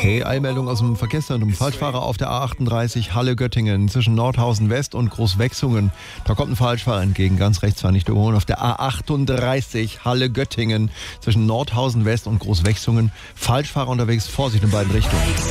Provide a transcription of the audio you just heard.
Hey, Eilmeldung aus dem Verkehrszentrum. Falschfahrer auf der A38 Halle-Göttingen zwischen Nordhausen West und Großwechsungen. Da kommt ein Falschfahrer entgegen, ganz rechts war nicht überholen. Auf der A38 Halle-Göttingen zwischen Nordhausen West und Großwechsungen. Falschfahrer unterwegs, Vorsicht in beiden Richtungen.